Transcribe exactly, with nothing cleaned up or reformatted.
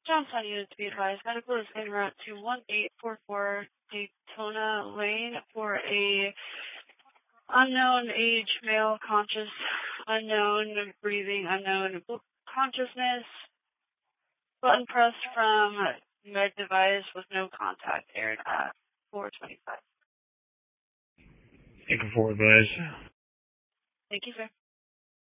Johnstown unit to be advised. Medical is en route to one eight four four Daytona Lane for a unknown age, male, conscious, unknown, breathing, unknown, consciousness, button press from med device with no contact, aired at four twenty-five. Thank you for advice. Thank you, sir.